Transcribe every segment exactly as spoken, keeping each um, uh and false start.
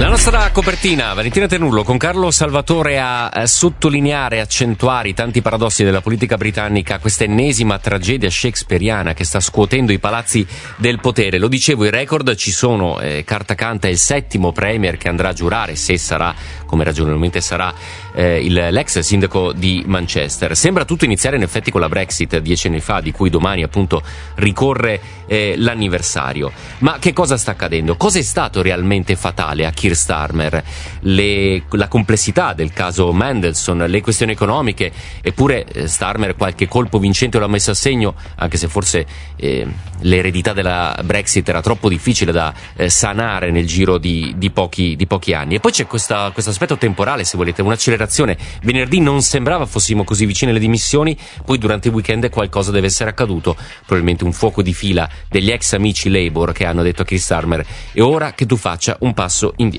La nostra copertina, Valentina Ternullo, con Carlo Salvatore a, a sottolineare, accentuare i tanti paradossi della politica britannica, questa ennesima tragedia shakespeariana che sta scuotendo i palazzi del potere. Lo dicevo, i record ci sono, eh, carta canta, è il settimo premier che andrà a giurare, se sarà, come ragionevolmente sarà, eh, il, l'ex sindaco di Manchester. Sembra tutto iniziare in effetti con la Brexit dieci anni fa, di cui domani appunto ricorre eh, l'anniversario. Ma che cosa sta accadendo? Cosa è stato realmente fatale a Keir Starmer? Le, la complessità del caso Mendelssohn, le questioni economiche, eppure eh, Starmer qualche colpo vincente l'ha messo a segno, anche se forse eh, l'eredità della Brexit era troppo difficile da eh, sanare nel giro di, di, pochi, di pochi anni. E poi c'è questo aspetto temporale, se volete, un'accelerazione. Venerdì non sembrava fossimo così vicini alle dimissioni, poi durante il weekend qualcosa deve essere accaduto, probabilmente un fuoco di fila degli ex amici Labour che hanno detto a Keir Starmer: è ora che tu faccia un passo indietro.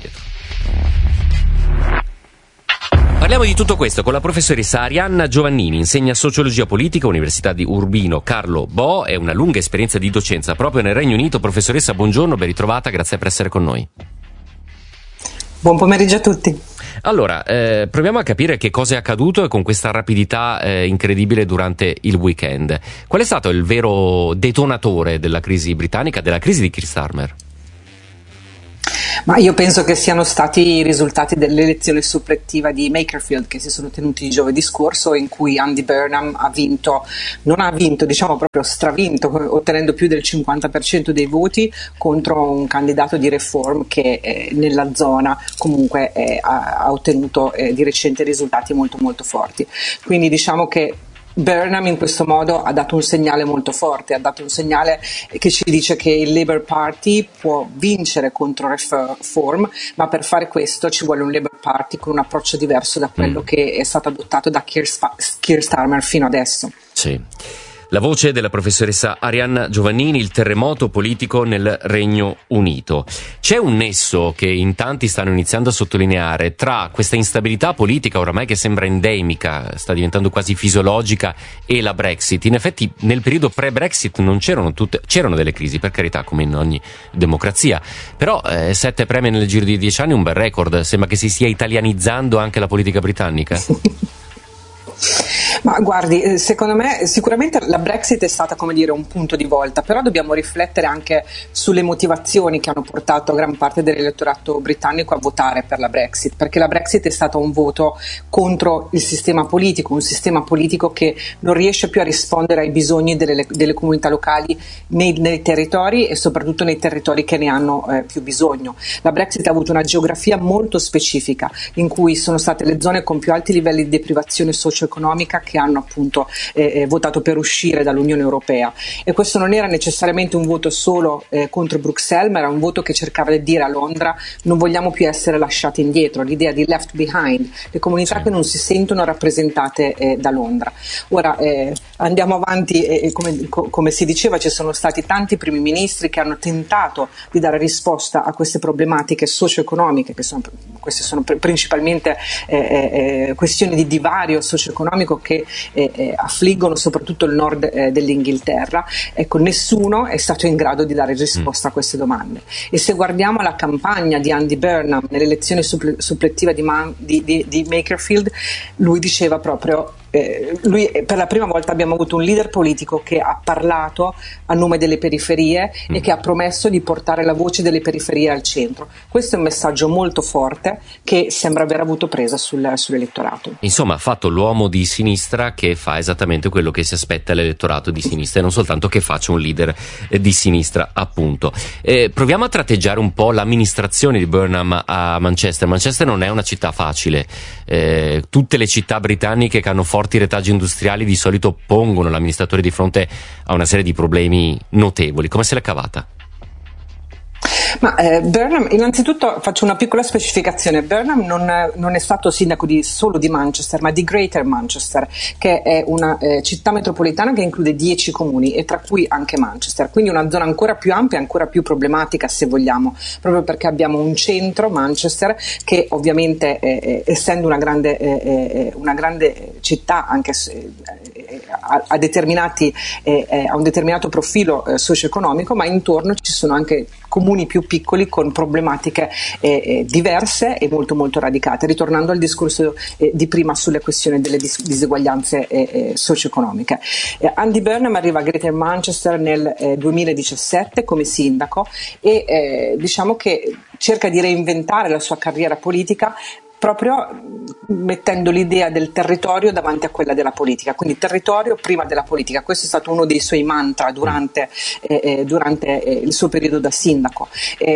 Parliamo di tutto questo con la professoressa Arianna Giovannini, insegna sociologia politica, Università di Urbino Carlo Bo, e una lunga esperienza di docenza proprio nel Regno Unito. Professoressa, buongiorno, ben ritrovata, grazie per essere con noi. Buon pomeriggio a tutti. Allora, eh, proviamo a capire che cosa è accaduto e con questa rapidità eh, incredibile durante il weekend. Qual è stato il vero detonatore della crisi britannica, della crisi di Keir Starmer? Ma io penso che siano stati i risultati dell'elezione supplettiva di Makerfield che si sono tenuti giovedì scorso, in cui Andy Burnham ha vinto, non ha vinto, diciamo proprio stravinto, ottenendo più del cinquanta per cento dei voti contro un candidato di Reform che eh, nella zona comunque eh, ha, ha ottenuto eh, di recente risultati molto molto forti. Quindi diciamo che Burnham in questo modo ha dato un segnale molto forte, ha dato un segnale che ci dice che il Labour Party può vincere contro Reform, ma per fare questo ci vuole un Labour Party con un approccio diverso da quello mm. che è stato adottato da Keir, Sp- Keir Starmer fino adesso. Sì. La voce della professoressa Arianna Giovannini, il terremoto politico nel Regno Unito. C'è un nesso che in tanti stanno iniziando a sottolineare tra questa instabilità politica oramai che sembra endemica, sta diventando quasi fisiologica, e la Brexit. In effetti nel periodo pre-Brexit non c'erano tutte, c'erano delle crisi, per carità, come in ogni democrazia, però eh, sette premi nel giro di dieci anni è un bel record. Sembra che si stia italianizzando anche la politica britannica. Ma guardi, secondo me sicuramente la Brexit è stata, come dire, un punto di volta, però dobbiamo riflettere anche sulle motivazioni che hanno portato gran parte dell'elettorato britannico a votare per la Brexit, perché la Brexit è stata un voto contro il sistema politico, un sistema politico che non riesce più a rispondere ai bisogni delle, delle comunità locali nei, nei territori e soprattutto nei territori che ne hanno eh, più bisogno. La Brexit ha avuto una geografia molto specifica, in cui sono state le zone con più alti livelli di deprivazione socio-economica che hanno appunto eh, votato per uscire dall'Unione Europea, e questo non era necessariamente un voto solo eh, contro Bruxelles, ma era un voto che cercava di dire a Londra: non vogliamo più essere lasciati indietro, l'idea di left behind, le comunità che non si sentono rappresentate eh, da Londra. Ora eh, andiamo avanti e, e come, co- come si diceva, ci sono stati tanti primi ministri che hanno tentato di dare risposta a queste problematiche socio-economiche, che sono, queste sono pr- principalmente eh, eh, questioni di divario socio-economico che Eh, eh, affliggono soprattutto il nord eh, dell'Inghilterra. Ecco, nessuno è stato in grado di dare risposta a queste domande. E se guardiamo la campagna di Andy Burnham nell'elezione supple- supplettiva di, Man- di, di, di Makerfield, lui diceva proprio Eh, lui, per la prima volta abbiamo avuto un leader politico che ha parlato a nome delle periferie mm. e che ha promesso di portare la voce delle periferie al centro. Questo è un messaggio molto forte che sembra aver avuto presa sul, sull'elettorato. Insomma, ha fatto l'uomo di sinistra che fa esattamente quello che si aspetta l'elettorato di sinistra, e non soltanto che faccia un leader eh, di sinistra, appunto. Eh, proviamo a tratteggiare un po' l'amministrazione di Burnham a Manchester. Manchester non è una città facile. Eh, tutte le città britanniche che hanno forti retaggi industriali di solito pongono l'amministratore di fronte a una serie di problemi notevoli. Come se l'è cavata? Ma eh, Burnham, innanzitutto faccio una piccola specificazione. Burnham non, non è stato sindaco di, solo di Manchester, ma di Greater Manchester, che è una eh, città metropolitana che include dieci comuni, e tra cui anche Manchester, quindi una zona ancora più ampia e ancora più problematica, se vogliamo, proprio perché abbiamo un centro, Manchester, che ovviamente eh, essendo una grande, eh, una grande città, anche se, eh, a, a, determinati, eh, a un determinato profilo eh, socio-economico, ma intorno ci sono anche comuni più più piccoli con problematiche eh, eh, diverse e molto molto radicate, ritornando al discorso eh, di prima sulle questioni delle dis- diseguaglianze eh, eh, socio-economiche. Eh, Andy Burnham arriva a Greater Manchester nel eh, duemiladiciassette come sindaco e eh, diciamo che cerca di reinventare la sua carriera politica proprio mettendo l'idea del territorio davanti a quella della politica, quindi territorio prima della politica. Questo è stato uno dei suoi mantra durante, eh, durante eh, il suo periodo da sindaco.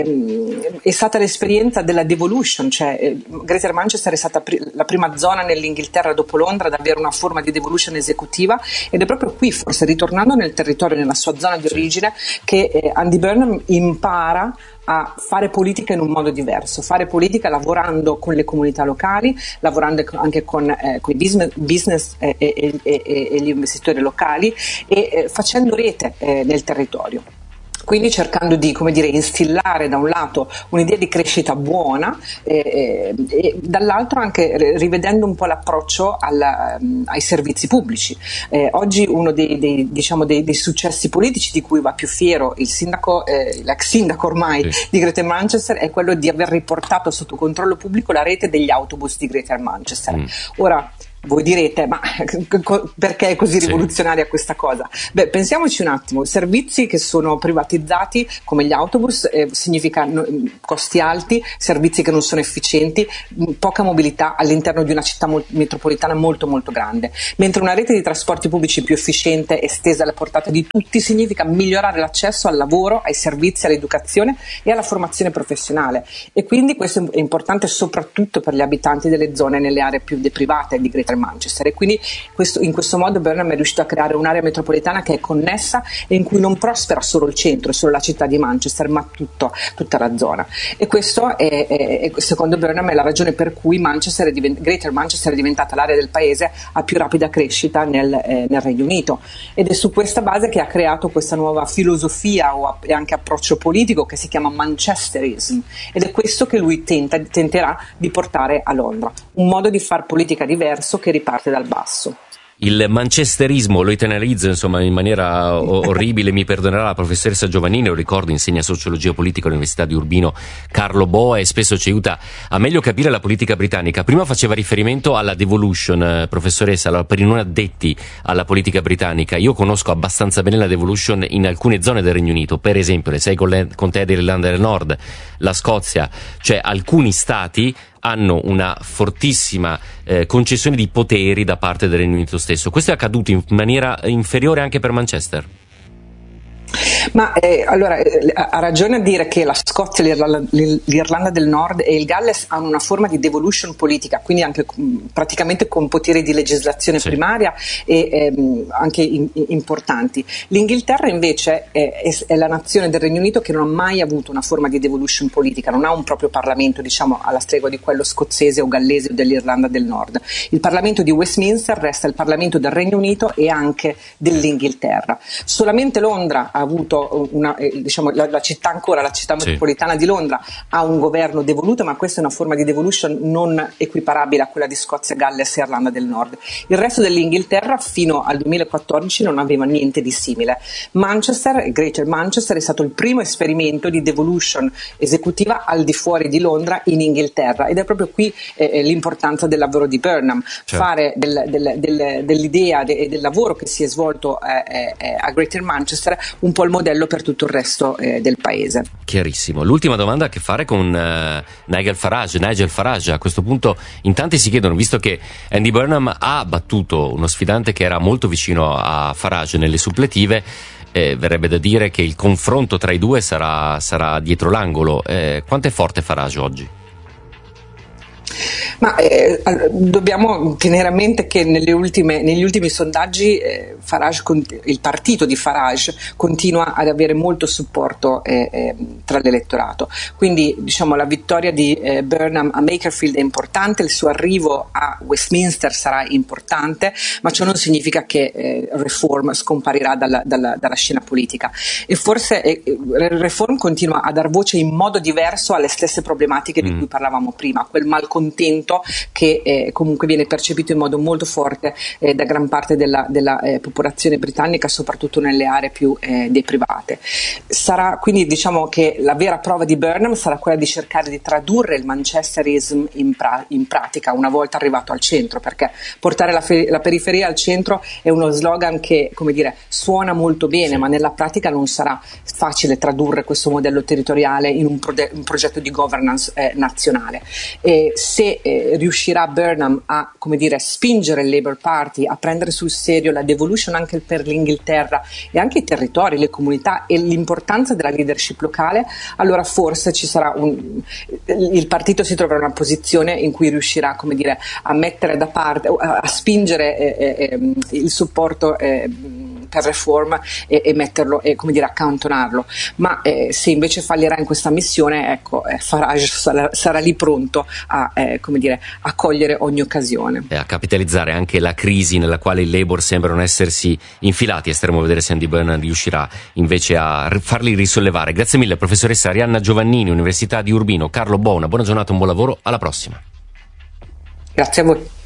Eh, è stata l'esperienza della devolution, cioè eh, Greater Manchester è stata pri- la prima zona nell'Inghilterra dopo Londra ad avere una forma di devolution esecutiva, ed è proprio qui, forse ritornando nel territorio, nella sua zona di origine, che eh, Andy Burnham impara a fare politica in un modo diverso, fare politica lavorando con le comunità locali, lavorando anche con, eh, con i business, business eh, e, e, e gli investitori locali e eh, facendo rete eh, nel territorio. Quindi cercando di, come dire, instillare da un lato un'idea di crescita buona eh, e dall'altro anche rivedendo un po' l'approccio alla, ai servizi pubblici. Eh, oggi uno dei, dei, diciamo dei, dei successi politici di cui va più fiero il sindaco, eh, l'ex sindaco ormai sì. di Greater Manchester, è quello di aver riportato sotto controllo pubblico la rete degli autobus di Greater Manchester. Mm. Ora, voi direte, ma perché è così rivoluzionaria sì. questa cosa? Beh, pensiamoci un attimo, servizi che sono privatizzati come gli autobus eh, significa costi alti, servizi che non sono efficienti, poca mobilità all'interno di una città mo- metropolitana molto molto grande, mentre una rete di trasporti pubblici più efficiente, estesa alla portata di tutti, significa migliorare l'accesso al lavoro, ai servizi, all'educazione e alla formazione professionale, e quindi questo è importante soprattutto per gli abitanti delle zone nelle aree più deprivate di Greater Manchester, e quindi questo, in questo modo Burnham è riuscito a creare un'area metropolitana che è connessa e in cui non prospera solo il centro, solo la città di Manchester, ma tutto, tutta la zona. E questo è, è, secondo Burnham, è la ragione per cui Manchester è divent- Greater Manchester è diventata l'area del paese a più rapida crescita nel, eh, nel Regno Unito, ed è su questa base che ha creato questa nuova filosofia o e anche approccio politico che si chiama Manchesterism, ed è questo che lui tenta, tenterà di portare a Londra, un modo di far politica diverso che riparte dal basso. Il manchesterismo lo italianizzo insomma in maniera orribile, mi perdonerà la professoressa Giovannini, lo ricordo, insegna sociologia politica all'Università di Urbino Carlo Boa e spesso ci aiuta a meglio capire la politica britannica. Prima faceva riferimento alla devolution, professoressa, per i non addetti alla politica britannica. Io conosco abbastanza bene la devolution in alcune zone del Regno Unito, per esempio le sei contee dell'Irlanda del Nord, la Scozia, cioè alcuni stati hanno una fortissima eh, concessione di poteri da parte del Regno Unito stesso. Questo è accaduto in maniera inferiore anche per Manchester? Ma eh, allora eh, ha ragione a dire che la Scozia, l'Irlanda, l'Irlanda del Nord e il Galles hanno una forma di devolution politica, quindi anche mh, praticamente con poteri di legislazione sì. primaria e ehm, anche in, importanti. L'Inghilterra invece è, è, è la nazione del Regno Unito che non ha mai avuto una forma di devolution politica, non ha un proprio Parlamento, diciamo, alla stregua di quello scozzese o gallese o dell'Irlanda del Nord. Il Parlamento di Westminster resta il Parlamento del Regno Unito e anche dell'Inghilterra. Solamente Londra ha avuto una, eh, diciamo, la, la città ancora, la città metropolitana sì. di Londra ha un governo devoluto, ma questa è una forma di devolution non equiparabile a quella di Scozia, Galles e Irlanda del Nord. Il resto dell'Inghilterra fino al duemilaquattordici non aveva niente di simile. Manchester, Greater Manchester, è stato il primo esperimento di devolution esecutiva al di fuori di Londra in Inghilterra, ed è proprio qui eh, l'importanza del lavoro di Burnham, certo. fare del, del, del, dell'idea e de, del lavoro che si è svolto eh, eh, a Greater Manchester un po' il modello per tutto il resto eh, del paese. Chiarissimo. L'ultima domanda ha a che fare con uh, Nigel Farage. Nigel Farage, a questo punto in tanti si chiedono, visto che Andy Burnham ha battuto uno sfidante che era molto vicino a Farage nelle suppletive, eh, verrebbe da dire che il confronto tra i due sarà, sarà dietro l'angolo. Eh, quanto è forte Farage oggi? Ma eh, dobbiamo tenere a mente che nelle ultime, negli ultimi sondaggi eh, Farage, il partito di Farage continua ad avere molto supporto eh, eh, tra l'elettorato, quindi diciamo la vittoria di eh, Burnham a Makerfield è importante, il suo arrivo a Westminster sarà importante, ma ciò non significa che eh, Reform scomparirà dalla, dalla, dalla scena politica, e forse eh, Reform continua a dar voce in modo diverso alle stesse problematiche di cui parlavamo prima, quel malcontento punto che eh, comunque viene percepito in modo molto forte eh, da gran parte della, della eh, popolazione britannica, soprattutto nelle aree più eh, deprivate. Sarà quindi, diciamo che la vera prova di Burnham sarà quella di cercare di tradurre il manchesterism in, pra- in pratica una volta arrivato al centro, perché portare la, fe- la periferia al centro è uno slogan che, come dire, suona molto bene, sì, ma nella pratica non sarà facile tradurre questo modello territoriale in un, prode- un progetto di governance eh, nazionale. E se eh, riuscirà Burnham a, come dire, spingere il Labour Party a prendere sul serio la devolution anche per l'Inghilterra e anche i territori, le comunità e l'importanza della leadership locale, allora forse ci sarà un, il partito si troverà in una posizione in cui riuscirà, come dire, a mettere da parte, a, a spingere eh, eh, il supporto eh, per reform e, e metterlo e, come dire, accantonarlo. Ma eh, se invece fallirà in questa missione, ecco, eh, Farage sarà, sarà lì pronto a, eh, come dire, a cogliere ogni occasione e a capitalizzare anche la crisi nella quale i Labour sembrano essersi infilati, e staremo a vedere se Andy Burnham riuscirà invece a farli risollevare. Grazie mille professoressa Arianna Giovannini, Università di Urbino. Carlo Bona, buona giornata, un buon lavoro, alla prossima. Grazie a voi.